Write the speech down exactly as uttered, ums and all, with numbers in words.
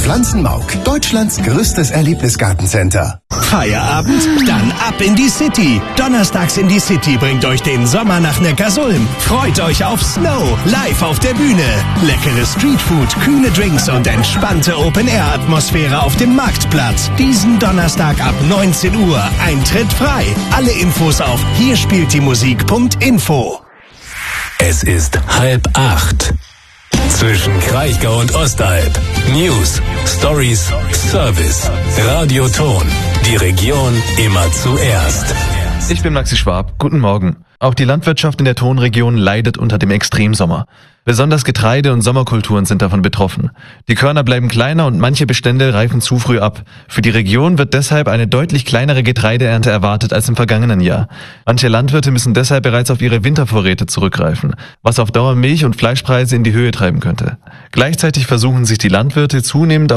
Pflanzenmauk, Deutschlands größtes Erlebnisgartencenter. Feierabend? Dann ab in die City. Donnerstags in die City bringt euch den Sommer nach Neckarsulm. Freut euch auf Snow, live auf der Bühne. Leckere Streetfood, kühle Drinks und entspannte Open-Air-Atmosphäre auf dem Marktplatz. Diesen Donnerstag ab neunzehn Uhr. Eintritt frei. Alle Infos auf hier spielt die Musik Punkt info. Es ist halb acht. Zwischen Kraichgau und Ostalb. News, Stories, Service, Radioton. Die Region immer zuerst. Ich bin Maxi Schwab. Guten Morgen. Auch die Landwirtschaft in der Tonregion leidet unter dem Extremsommer. Besonders Getreide- und Sommerkulturen sind davon betroffen. Die Körner bleiben kleiner und manche Bestände reifen zu früh ab. Für die Region wird deshalb eine deutlich kleinere Getreideernte erwartet als im vergangenen Jahr. Manche Landwirte müssen deshalb bereits auf ihre Wintervorräte zurückgreifen, was auf Dauer Milch- und Fleischpreise in die Höhe treiben könnte. Gleichzeitig versuchen sich die Landwirte zunehmend